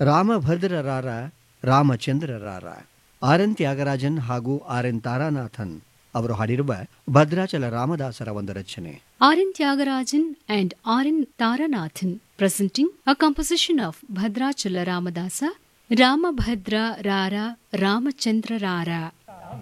ರಾಮಭದ್ರರಾರ ರಾಮಚಂದ್ರರಾರ. R N. Thyagarajan ಹಾಗೂ R N. Taranathan ಅವರು ಹಾಡಿರುವ ಭದ್ರಾಚಲ ರಾಮದಾಸರ ಒಂದು ರಚನೆ. R N. Thyagarajan and R N. Taranathan presenting a composition of Bhadrachala Ramadasa, Ramabhadra Rara Ramachandra Rara.